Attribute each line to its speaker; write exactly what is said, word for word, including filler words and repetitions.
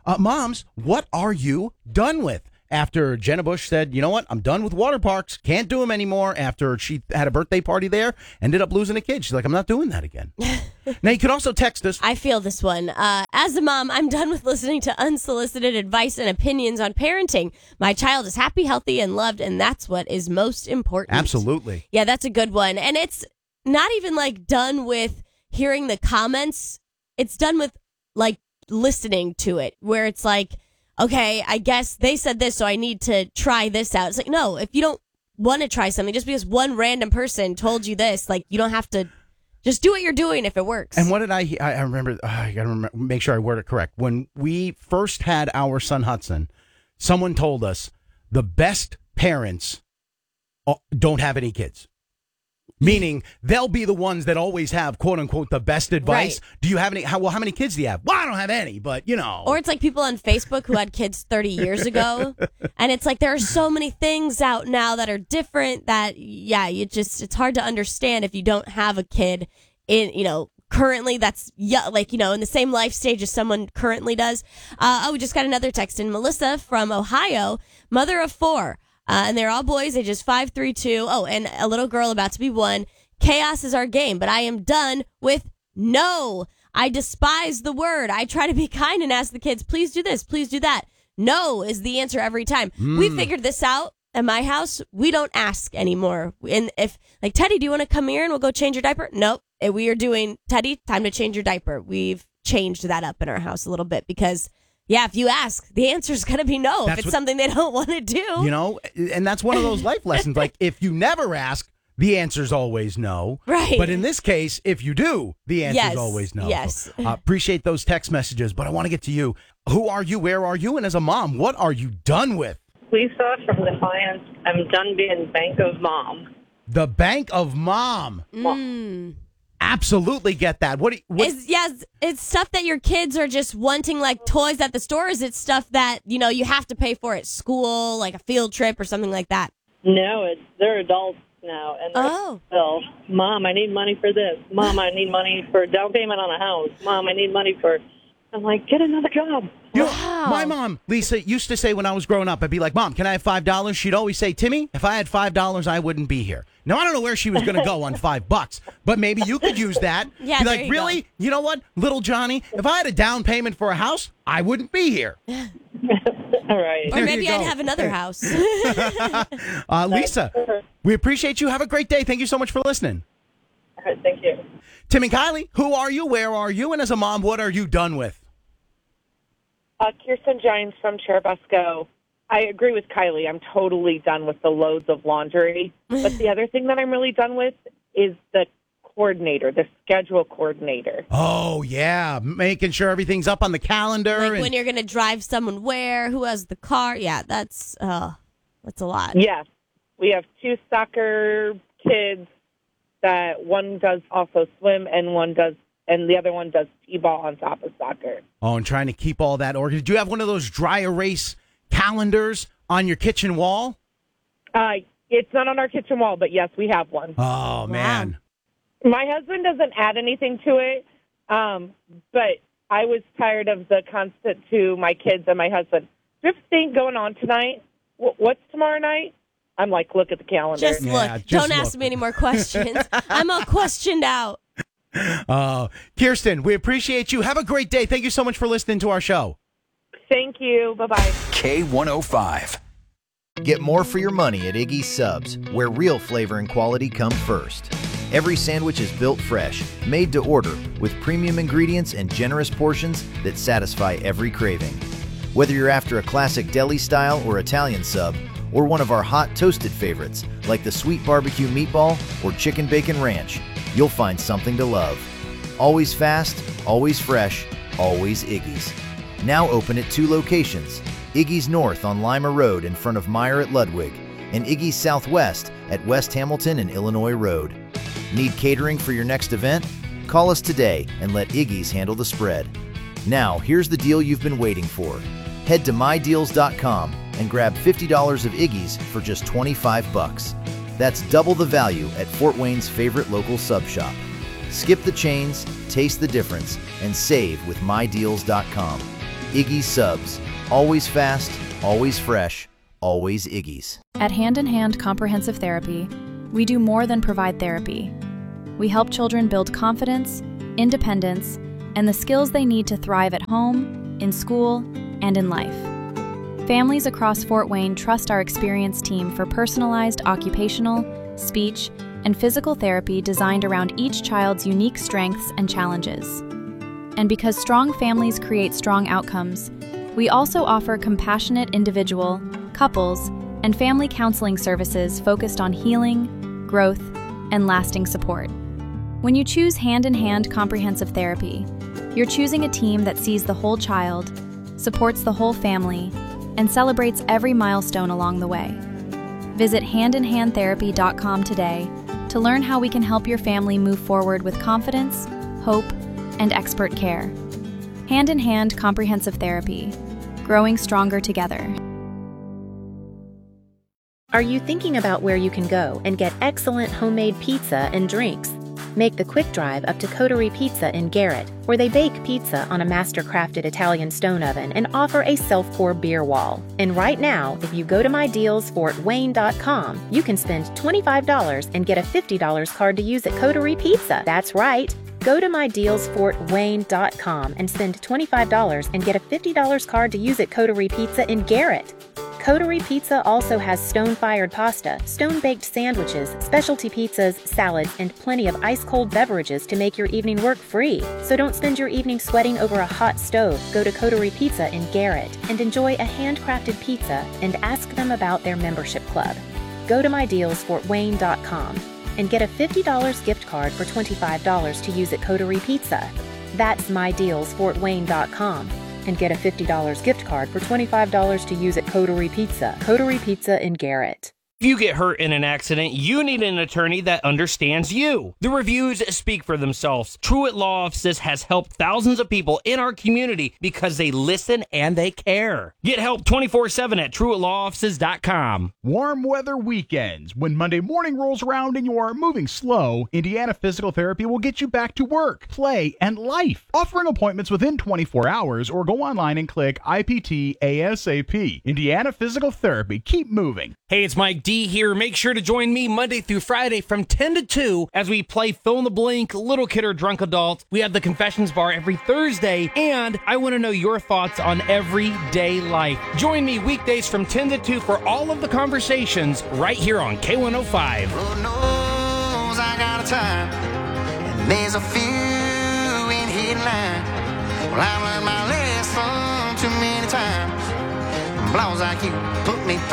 Speaker 1: Uh, moms, what are you done with? After Jenna Bush said, you know what, I'm done with water parks, can't do them anymore. After she had a birthday party there, ended up losing a kid. She's like, I'm not doing that again. Now, you can also text us.
Speaker 2: I feel this one. Uh, as a mom, I'm done with listening to unsolicited advice and opinions on parenting. My child is happy, healthy, and loved, and that's what is most important.
Speaker 1: Absolutely.
Speaker 2: Yeah, that's a good one. And it's not even like done with hearing the comments. It's done with like listening to it, where it's like, okay, I guess they said this, so I need to try this out. It's like, no, if you don't want to try something, just because one random person told you this, like, you don't have to, just do what you're doing if it works.
Speaker 1: And what did I, I remember, uh, I got to remember, make sure I word it correct. When we first had our son Hudson, someone told us the best parents don't have any kids. Meaning they'll be the ones that always have, quote unquote, the best advice.
Speaker 2: Right.
Speaker 1: Do you have any? How, well, how many kids do you have? Well, I don't have any, but you know.
Speaker 2: Or it's like people on Facebook who had kids thirty years ago. And it's like there are so many things out now that are different that, yeah, you just, it's hard to understand if you don't have a kid in, you know, currently that's, yeah, like, you know, in the same life stage as someone currently does. Uh, oh, we just got another text in. Melissa from Ohio, mother of four. Uh, and they're all boys, ages five, three, two. Oh, and a little girl about to be one. Chaos is our game, but I am done with no. I despise the word. I try to be kind and ask the kids, please do this, please do that. No is the answer every time. Mm. We figured this out at my house. We don't ask anymore. And if, like, Teddy, do you want to come here and we'll go change your diaper? Nope. We are doing, Teddy, time to change your diaper. We've changed that up in our house a little bit because... yeah, if you ask, the answer is going to be no. That's if it's what, something they don't want to do.
Speaker 1: You know, and that's one of those life lessons. Like, if you never ask, the answer's always no.
Speaker 2: Right.
Speaker 1: But in this case, if you do, the answer's
Speaker 2: yes,
Speaker 1: always no.
Speaker 2: Yes.
Speaker 1: So, uh, appreciate those text messages, but I want to get to you. Who are you? Where are you? And as a mom, what are you done with?
Speaker 3: Lisa from Defiance. I'm done being Bank of Mom.
Speaker 1: The Bank of Mom.
Speaker 2: Mm.
Speaker 1: Absolutely get that. What? Do you, what
Speaker 2: it's, yes, it's stuff that your kids are just wanting, like toys at the stores. It's stuff that, you know, you have to pay for at school, like a field trip or something like that.
Speaker 3: No, it's they're adults now, and they're
Speaker 2: oh.
Speaker 3: still, Mom, I need money for this. Mom, I need money for down payment on a house. Mom, I need money for. I'm like, get another job.
Speaker 1: You know,
Speaker 2: wow.
Speaker 1: My mom, Lisa, used to say when I was growing up, I'd be like, Mom, can I have five dollars? She'd always say, Timmy, if I had five dollars, I wouldn't be here. Now, I don't know where she was going to go on five bucks, but maybe you could use that.
Speaker 2: Yeah,
Speaker 1: be
Speaker 2: there
Speaker 1: like,
Speaker 2: you
Speaker 1: really?
Speaker 2: go.
Speaker 1: You know what, little Johnny, if I had a down payment for a house, I wouldn't be here.
Speaker 3: All right.
Speaker 2: Or
Speaker 1: There
Speaker 2: maybe
Speaker 1: you
Speaker 2: I'd
Speaker 1: go.
Speaker 2: have another house.
Speaker 1: uh, Lisa, we appreciate you. Have a great day. Thank you so much for listening.
Speaker 3: All right, thank you.
Speaker 1: Tim and Kylie, who are you? Where are you? And as a mom, what are you done with?
Speaker 4: Uh, Kirsten Gines from Cherubusco. I agree with Kylie. I'm totally done with the loads of laundry. But the other thing that I'm really done with is the coordinator, the schedule coordinator.
Speaker 1: Oh, yeah. Making sure everything's up on the calendar.
Speaker 2: Like
Speaker 1: and-
Speaker 2: when you're going to drive someone where, who has the car. Yeah, that's, uh, that's a lot.
Speaker 4: Yes. We have two soccer kids that one does also swim and one does and the other one does t-ball on top of soccer.
Speaker 1: Oh, and trying to keep all that organized. Do you have one of those dry erase calendars on your kitchen wall?
Speaker 4: Uh, it's not on our kitchen wall, but yes, we have one.
Speaker 1: Oh, man.
Speaker 4: My husband doesn't add anything to it, um, but I was tired of the constant to my kids and my husband. Do you have a thing going on tonight? W- what's tomorrow night? I'm like, look at the calendar.
Speaker 2: Just look.
Speaker 1: Yeah, just
Speaker 2: Don't
Speaker 1: look.
Speaker 2: ask me any more questions. I'm all questioned out.
Speaker 1: Uh, Kirsten, we appreciate you. Have a great day. Thank you so much for listening to our show.
Speaker 4: Thank you. Bye-bye.
Speaker 5: K one oh five.
Speaker 6: Get more for your money at Iggy's Subs, where real flavor and quality come first. Every sandwich is built fresh, made to order, with premium ingredients and generous portions that satisfy every craving. Whether you're after a classic deli style or Italian sub, or one of our hot toasted favorites, like the sweet barbecue meatball or chicken bacon ranch, you'll find something to love. Always fast, always fresh, always Iggy's. Now open at two locations, Iggy's North on Lima Road in front of Meyer at Ludwig, and Iggy's Southwest at West Hamilton and Illinois Road. Need catering for your next event? Call us today and let Iggy's handle the spread. Now, here's the deal you've been waiting for. Head to my deals dot com and grab fifty dollars of Iggy's for just twenty-five bucks. That's double the value at Fort Wayne's favorite local sub shop. Skip the chains, taste the difference, and save with my deals dot com. Iggy's Subs. Always fast, always fresh, always Iggy's.
Speaker 7: At Hand in Hand Comprehensive Therapy, we do more than provide therapy. We help children build confidence, independence, and the skills they need to thrive at home, in school, and in life. Families across Fort Wayne trust our experienced team for personalized occupational, speech, and physical therapy designed around each child's unique strengths and challenges. And because strong families create strong outcomes, we also offer compassionate individual, couples, and family counseling services focused on healing, growth, and lasting support. When you choose Hand in Hand Comprehensive Therapy, you're choosing a team that sees the whole child, supports the whole family, and celebrates every milestone along the way. Visit hand in hand therapy dot com today to learn how we can help your family move forward with confidence, hope, and expert care. Hand in Hand Comprehensive Therapy, growing stronger together.
Speaker 8: Are you thinking about where you can go and get excellent homemade pizza and drinks? Make the quick drive up to Coterie Pizza in Garrett, where they bake pizza on a master-crafted Italian stone oven and offer a self-pour beer wall. And right now, if you go to my deals fort wayne dot com, you can spend twenty-five dollars and get a fifty dollars card to use at Coterie Pizza. That's right. Go to my deals fort wayne dot com and spend twenty-five dollars and get a fifty dollars card to use at Coterie Pizza in Garrett. Coterie Pizza also has stone-fired pasta, stone-baked sandwiches, specialty pizzas, salads, and plenty of ice-cold beverages to make your evening work free. So don't spend your evening sweating over a hot stove. Go to Coterie Pizza in Garrett and enjoy a handcrafted pizza and ask them about their membership club. Go to my deals fort wayne dot com and get a fifty dollars gift card for twenty-five dollars to use at Coterie Pizza. That's my deals fort wayne dot com. And get a fifty dollars gift card for twenty-five dollars to use at Coterie Pizza. Coterie Pizza in Garrett.
Speaker 9: If you get hurt in an accident, you need an attorney that understands you. The reviews speak for themselves. Truett Law Offices has helped thousands of people in our community because they listen and they care. Get help twenty-four seven at truett law offices dot com.
Speaker 10: Warm weather weekends. When Monday morning rolls around and you are moving slow, Indiana Physical Therapy will get you back to work, play, and life. Offering appointments within twenty-four hours, or go online and click I P T ASAP. Indiana Physical Therapy. Keep moving.
Speaker 9: Hey, it's Mike D here. Make sure to join me Monday through Friday from ten to two as we play Fill in the Blank, Little Kid or Drunk Adult. We have the Confessions Bar every Thursday, and I want to know your thoughts on everyday life. Join me weekdays from ten to two for all of the conversations right here on K one oh five.
Speaker 11: Lord knows I got a time, and there's a few in here line. Well, I've learned my lesson too many times. Blows like you put me through.